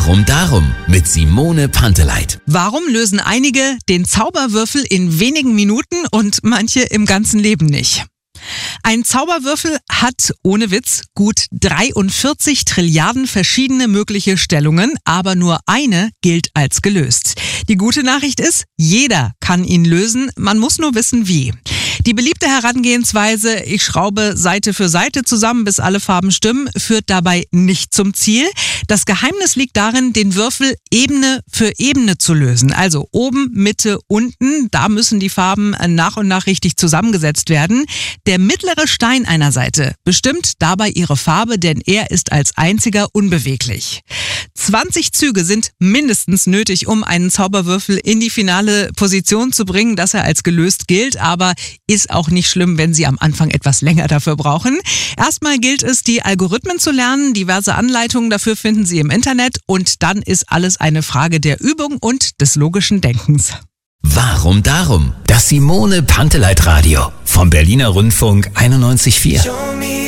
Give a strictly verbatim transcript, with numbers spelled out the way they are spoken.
Warum darum? Mit Simone Panteleit. Warum lösen einige den Zauberwürfel in wenigen Minuten und manche im ganzen Leben nicht? Ein Zauberwürfel hat, ohne Witz, gut dreiundvierzig Trilliarden verschiedene mögliche Stellungen, aber nur eine gilt als gelöst. Die gute Nachricht ist, jeder kann ihn lösen, man muss nur wissen, wie. Die beliebte Herangehensweise, ich schraube Seite für Seite zusammen, bis alle Farben stimmen, führt dabei nicht zum Ziel. Das Geheimnis liegt darin, den Würfel Ebene für Ebene zu lösen. Also oben, Mitte, unten, da müssen die Farben nach und nach richtig zusammengesetzt werden. Der mittlere Stein einer Seite bestimmt dabei ihre Farbe, denn er ist als einziger unbeweglich. zwanzig Züge sind mindestens nötig, um einen Zauberwürfel in die finale Position zu bringen, dass er als gelöst gilt, aber ist auch nicht schlimm, wenn Sie am Anfang etwas länger dafür brauchen. Erstmal gilt es, die Algorithmen zu lernen. Diverse Anleitungen dafür finden Sie im Internet und dann ist alles eine Frage der Übung und des logischen Denkens. Warum darum? Das Simone Panteleit Radio vom Berliner Rundfunk einundneunzig Komma vier.